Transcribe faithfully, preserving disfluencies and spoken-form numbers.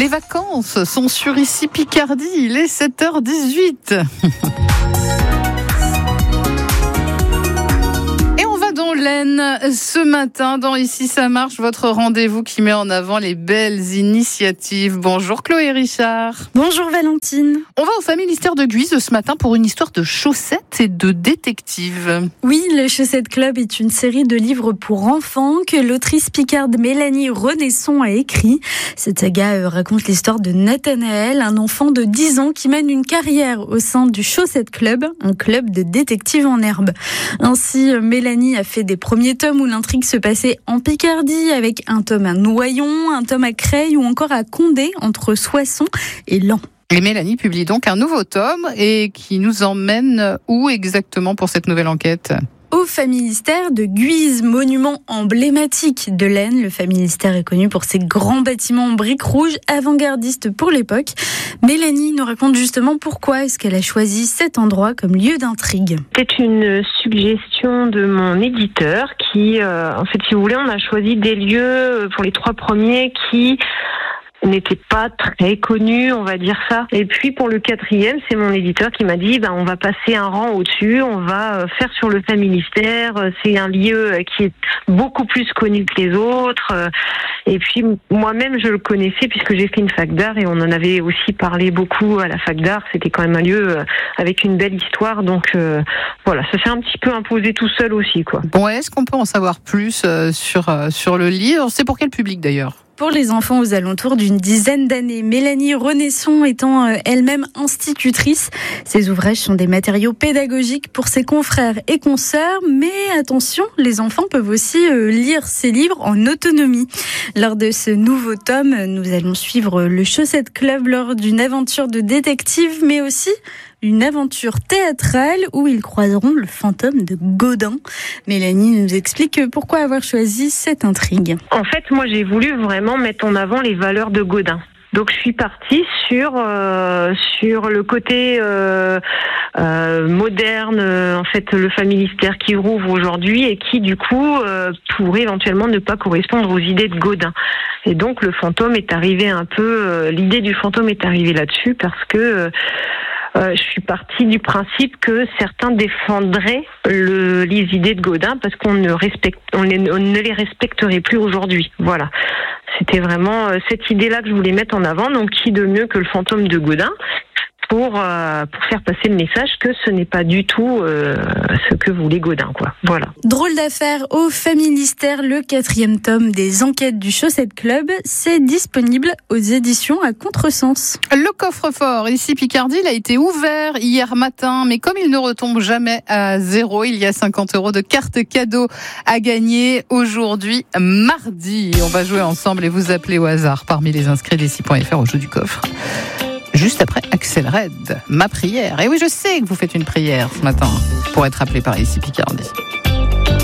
Les vacances sont sur Ici Picardie, il est sept heures dix-huit. Dans l'Aisne, ce matin, dans Ici ça marche, votre rendez-vous qui met en avant les belles initiatives. Bonjour Chloé Richard. Bonjour Valentine. On va au Familistère de Guise ce matin pour une histoire de chaussettes et de détectives. Oui, le Chaussette Club est une série de livres pour enfants que l'autrice picarde Mélanie Renesson a écrit. Cette saga raconte l'histoire de Nathanaël, un enfant de dix ans qui mène une carrière au sein du Chaussette Club, un club de détectives en herbe. Ainsi, Mélanie a fait des premiers tomes où l'intrigue se passait en Picardie, avec un tome à Noyon, un tome à Creil ou encore à Condé, entre Soissons et Laon. Et Mélanie publie donc un nouveau tome et qui nous emmène où exactement pour cette nouvelle enquête ? Au Familistère de Guise, monument emblématique de l'Aisne. Le Familistère est connu pour ses grands bâtiments en briques rouges, avant-gardistes pour l'époque. Mélanie nous raconte justement pourquoi est-ce qu'elle a choisi cet endroit comme lieu d'intrigue. C'était une suggestion de mon éditeur qui, euh, en fait, si vous voulez, on a choisi des lieux pour les trois premiers qui n'était pas très connu, on va dire ça. Et puis pour le quatrième, c'est mon éditeur qui m'a dit, ben on va passer un rang au-dessus, on va faire sur le Familistère. C'est un lieu qui est beaucoup plus connu que les autres. Et puis moi-même, je le connaissais puisque j'ai fait une fac d'art et on en avait aussi parlé beaucoup à la fac d'art. C'était quand même un lieu avec une belle histoire, donc euh, voilà, ça s'est un petit peu imposé tout seul aussi, quoi. Bon, est-ce qu'on peut en savoir plus euh, sur euh, sur le livre ? C'est pour quel public d'ailleurs ? Pour les enfants aux alentours d'une dizaine d'années. Mélanie Renesson étant elle-même institutrice, ses ouvrages sont des matériaux pédagogiques pour ses confrères et consoeurs, mais attention, les enfants peuvent aussi lire ces livres en autonomie. Lors de ce nouveau tome, nous allons suivre le Chaussette Club lors d'une aventure de détective, mais aussi une aventure théâtrale où ils croiseront le fantôme de Gaudin. Mélanie nous explique pourquoi avoir choisi cette intrigue. En fait, moi j'ai voulu vraiment mettre en avant les valeurs de Gaudin. Donc je suis partie sur euh, sur le côté euh, euh, moderne, euh, en fait le Familistère qui rouvre aujourd'hui et qui du coup euh, pourrait éventuellement ne pas correspondre aux idées de Gaudin. Et donc le fantôme est arrivé un peu, euh, l'idée du fantôme est arrivée là-dessus parce que euh, Euh, je suis partie du principe que certains défendraient le, les idées de Gaudin parce qu'on ne respecte, on, les, on ne les respecterait plus aujourd'hui. Voilà. C'était vraiment euh, cette idée-là que je voulais mettre en avant. Donc, qui de mieux que le fantôme de Gaudin pour euh, pour faire passer le message que ce n'est pas du tout euh, ce que voulait Gaudin, quoi. Voilà. Drôle d'affaire au Familistère, le quatrième tome des enquêtes du Chaussette Club, c'est disponible aux éditions à Contresens. Le coffre-fort Ici Picardie, il a été ouvert hier matin, mais comme il ne retombe jamais à zéro, il y a cinquante euros de cartes cadeaux à gagner aujourd'hui, mardi. On va jouer ensemble et vous appeler au hasard parmi les inscrits d'ici point f r au jeu du coffre. Juste après Axel Red, ma prière. Et oui, je sais que vous faites une prière ce matin pour être appelé par Ici Picardie.